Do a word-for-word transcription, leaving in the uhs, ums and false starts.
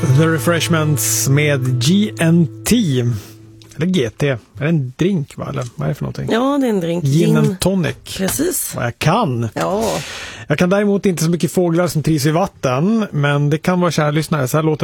The Refreshments med G N T. Eller G T. Är det en drink, va? Eller vad är det för någonting? Ja, det är en drink. Gin and tonic. Precis. Vad jag kan. Ja. Jag kan däremot inte så mycket fåglar som trivs i vatten, men det kan vara kära lyssnare. Så här låter